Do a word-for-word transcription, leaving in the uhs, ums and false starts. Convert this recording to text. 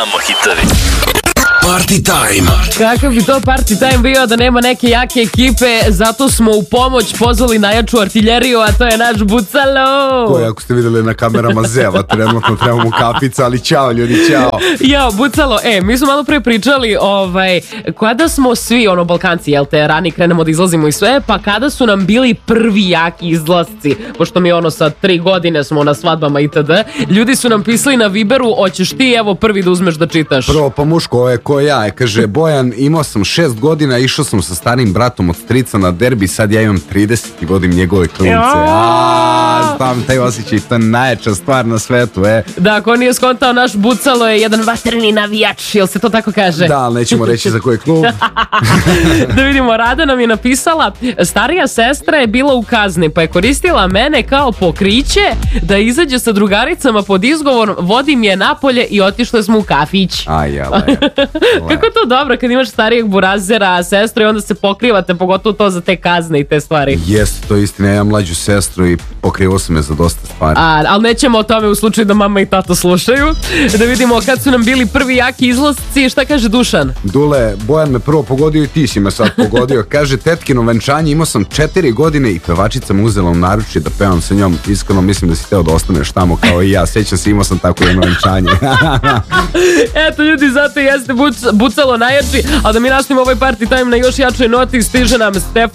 Samo hitovi. Party time. Kakav bi to party time bio da nema neke jake ekipe, zato smo u pomoć pozvali najjaču artiljeriju, a to je naš Bucalo. Koji, ako ste videli na kamerama, zeva, trenutno trebamo kafica, ali ćao ljudi, ćao. Jao, Bucalo, e, mi smo malo pre pričali, ovaj, kada smo svi, ono, Balkanci, jel te, rani krenemo da izlazimo i sve, pa kada su nam bili prvi jaki izlasci, pošto mi ono sa tri godine smo na svadbama itd. Ljudi su nam pisali na Viberu, hoćeš ti, evo, prvi da uzmeš da čitaš. Prvo, pa muško, ovo je ko ja, je, kaže, Bojan, imao sam šest godina, išao sam sa starim bratom od strica na derbi, sad ja imam trideset i vodim njegove klince. Aaaa, znam taj osjećaj, to je najjača stvar na svetu, e. Da, ako nije skontao, naš Bucalo je jedan vatreni navijač, jel se to tako kaže? Da, ali nećemo reći za koji klub. Da vidimo, Rada nam je napisala, starija sestra je bila u kazni, pa je koristila mene kao pokriće da izađe sa drugaricama pod izgovorom, vodim je napolje i otišle smo u kafić. Aj, jale. Kako je to dobro kad imaš starijeg burazera, sestru i onda se pokrivate, pogotovo to za te kazne i te stvari. Jeste, to istina, ja imam mlađu sestru i pokrivao sam je za dosta stvari. A, ali nećemo o tome u slučaju da mama i tata slušaju. Da vidimo kad su nam bili prvi jaki izlasci, šta kaže Dušan? Dule, Bojan me prvo pogodio i ti si me sad pogodio. Kaže, tetkino venčanje, imao sam četiri godine i pevačica me uzela u naručje da pevam sa njom. Iskreno mislim da si teo da ostaneš tamo kao i ja. Sjećam se, imao sam tako jedno venčanje. Eto ljudi, zato jeste Buc, Bucalo najjači, a da mi nastavimo ovaj party time na još jačoj noti, stiže nam Stefan